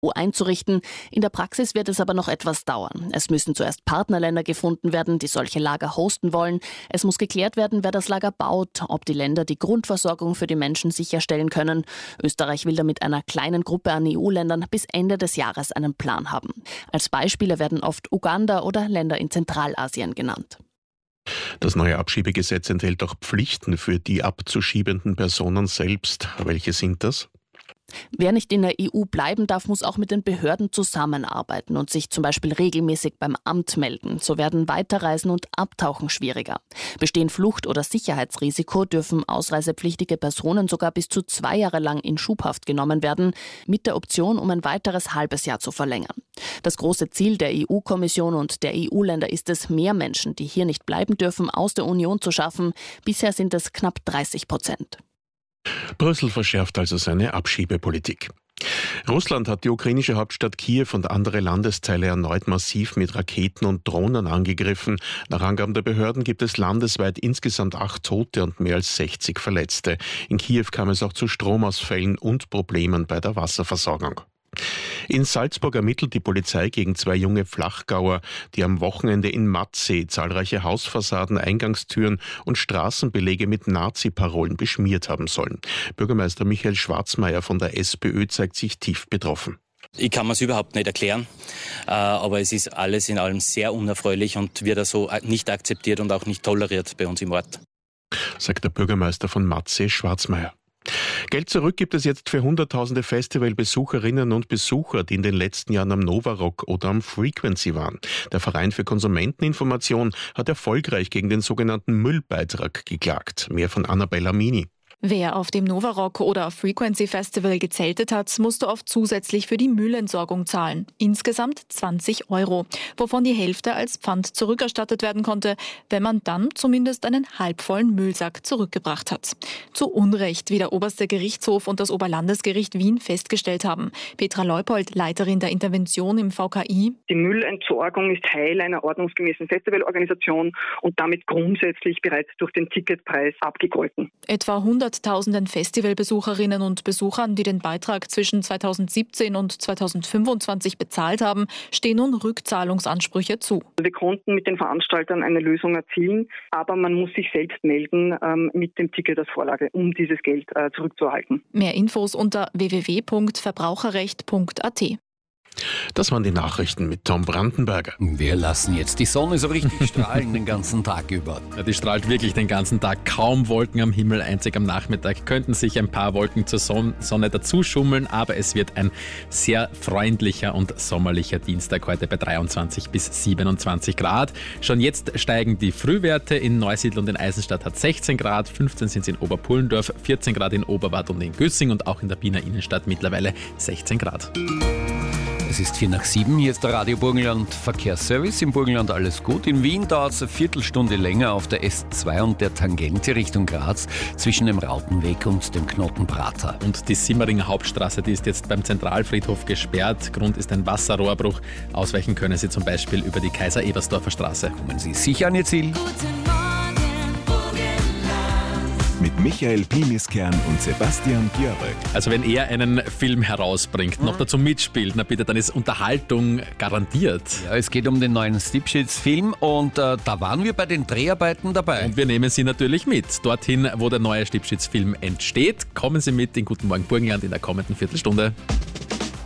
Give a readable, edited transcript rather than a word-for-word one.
einzurichten. In der Praxis wird es aber noch etwas dauern. Es müssen zuerst Partnerländer gefunden werden, die solche Lager hosten wollen. Es muss geklärt werden, wer das Lager baut, ob die Länder die Grundversorgung für die Menschen sicherstellen können. Österreich will damit einer kleinen Gruppe an EU-Ländern bis Ende des Jahres einen Plan haben. Als Beispiele werden oft Uganda oder Länder in Zentralasien genannt. Das neue Abschiebegesetz enthält auch Pflichten für die abzuschiebenden Personen selbst. Welche sind das? Wer nicht in der EU bleiben darf, muss auch mit den Behörden zusammenarbeiten und sich zum Beispiel regelmäßig beim Amt melden. So werden Weiterreisen und Abtauchen schwieriger. Bestehen Flucht- oder Sicherheitsrisiko, dürfen ausreisepflichtige Personen sogar bis zu 2 Jahre lang in Schubhaft genommen werden, mit der Option, um ein weiteres halbes Jahr zu verlängern. Das große Ziel der EU-Kommission und der EU-Länder ist es, mehr Menschen, die hier nicht bleiben dürfen, aus der Union zu schaffen. Bisher sind es knapp 30%. Brüssel verschärft also seine Abschiebepolitik. Russland hat die ukrainische Hauptstadt Kiew und andere Landesteile erneut massiv mit Raketen und Drohnen angegriffen. Nach Angaben der Behörden gibt es landesweit insgesamt 8 Tote und mehr als 60 Verletzte. In Kiew kam es auch zu Stromausfällen und Problemen bei der Wasserversorgung. In Salzburg ermittelt die Polizei gegen 2 junge Flachgauer, die am Wochenende in Mattsee zahlreiche Hausfassaden, Eingangstüren und Straßenbeläge mit Nazi-Parolen beschmiert haben sollen. Bürgermeister Michael Schwarzmeier von der SPÖ zeigt sich tief betroffen. Ich kann mir es überhaupt nicht erklären, aber es ist alles in allem sehr unerfreulich und wird so nicht akzeptiert und auch nicht toleriert bei uns im Ort, sagt der Bürgermeister von Mattsee, Schwarzmeier. Geld zurück gibt es jetzt für hunderttausende Festivalbesucherinnen und Besucher, die in den letzten Jahren am Novarock oder am Frequency waren. Der Verein für Konsumenteninformation hat erfolgreich gegen den sogenannten Müllbeitrag geklagt. Mehr von Annabella Mini. Wer auf dem Novarock oder Frequency Festival gezeltet hat, musste oft zusätzlich für die Müllentsorgung zahlen. Insgesamt 20 €, wovon die Hälfte als Pfand zurückerstattet werden konnte, wenn man dann zumindest einen halbvollen Müllsack zurückgebracht hat. Zu Unrecht, wie der Oberste Gerichtshof und das Oberlandesgericht Wien festgestellt haben. Petra Leupold, Leiterin der Intervention im VKI. Die Müllentsorgung ist Teil einer ordnungsgemäßen Festivalorganisation und damit grundsätzlich bereits durch den Ticketpreis abgegolten. Etwa 100.000 Festivalbesucherinnen und Besuchern, die den Beitrag zwischen 2017 und 2025 bezahlt haben, stehen nun Rückzahlungsansprüche zu. Wir konnten mit den Veranstaltern eine Lösung erzielen, aber man muss sich selbst melden mit dem Ticket als Vorlage, um dieses Geld zurückzuerhalten. Mehr Infos unter www.verbraucherrecht.at. Das waren die Nachrichten mit Tom Brandenberger. Wir lassen jetzt die Sonne so richtig strahlen den ganzen Tag über. Ja, die strahlt wirklich den ganzen Tag. Kaum Wolken am Himmel, einzig am Nachmittag könnten sich ein paar Wolken zur Sonne dazuschummeln, aber es wird ein sehr freundlicher und sommerlicher Dienstag heute bei 23 bis 27 Grad. Schon jetzt steigen die Frühwerte. In Neusiedl und in Eisenstadt hat 16 Grad, 15 sind es in Oberpullendorf, 14 Grad in Oberwart und in Güssing und auch in der Wiener Innenstadt mittlerweile 16 Grad. Es ist 6:45, hier ist der Radio Burgenland Verkehrsservice. Im Burgenland alles gut. In Wien dauert es eine Viertelstunde länger auf der S2 und der Tangente Richtung Graz zwischen dem Rautenweg und dem Knotenprater. Und die Simmeringer Hauptstraße, die ist jetzt beim Zentralfriedhof gesperrt. Grund ist ein Wasserrohrbruch. Ausweichen können Sie zum Beispiel über die Kaiser-Ebersdorfer Straße. Kommen Sie sicher an Ihr Ziel. Mit Michael Pimiskern und Sebastian Björk. Also wenn er einen Film herausbringt, noch dazu mitspielt, na bitte, dann ist Unterhaltung garantiert. Ja, es geht um den neuen Stipschitz-Film und da waren wir bei den Dreharbeiten dabei. Und wir nehmen Sie natürlich mit. Dorthin, wo der neue Stipschitz-Film entsteht, kommen Sie mit in Guten Morgen Burgenland in der kommenden Viertelstunde.